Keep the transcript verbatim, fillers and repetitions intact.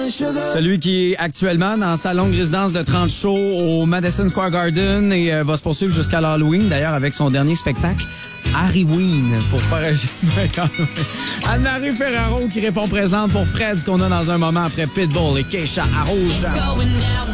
Celui qui est actuellement dans sa longue résidence de trente shows au Madison Square Garden et euh, va se poursuivre jusqu'à l'Halloween, d'ailleurs, avec son dernier spectacle, Harryween, pour faire Anne-Marie Ferraro qui répond présente pour Fred, ce qu'on a dans un moment après Pitbull et Keisha à Rouge.